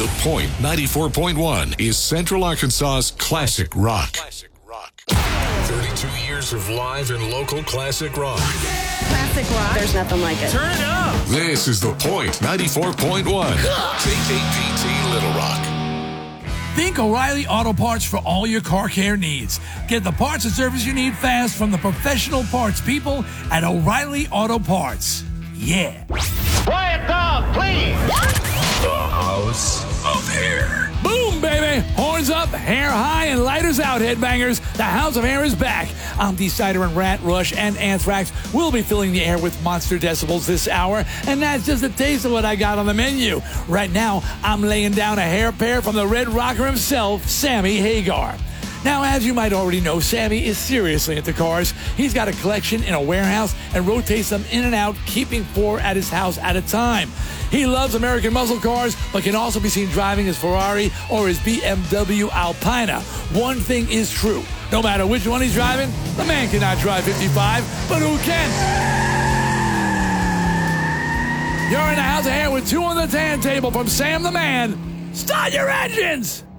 The Point 94.1 is Central Arkansas's classic rock. 32 years of live and local classic rock. Classic rock. There's nothing like it. Turn it up. This is The Point 94.1. KKPT Little Rock. Think O'Reilly Auto Parts for all your car care needs. Get the parts and service you need fast from the professional parts people at O'Reilly Auto Parts. Yeah. Quiet down, please. The House of Hair. Boom, baby. Horns up, hair high, and lighters out, headbangers. The House of Hair is back. I'm Decider and Rat Rush and Anthrax will be filling the air with monster decibels this hour, and that's just a taste of what I got on the menu. Right now, I'm laying down a hair pair from the Red Rocker himself, Sammy Hagar. Now, as you might already know, Sammy is seriously into cars. He's got a collection in a warehouse and rotates them in and out, keeping 4 at his house at a time. He loves American muscle cars, but can also be seen driving his Ferrari or his BMW Alpina. One thing is true. No matter which one he's driving, the man cannot drive 55, but who can? You're in the House of Hair with 2 on the tan table from Sam the Man. Start your engines!